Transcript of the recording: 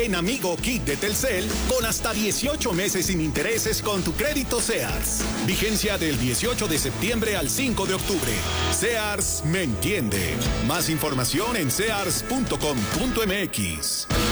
En Amigo Kit de Telcel, con hasta 18 meses sin intereses con tu crédito Sears. Vigencia del 18 de septiembre al 5 de octubre. Sears me entiende. Más información en sears.com.mx.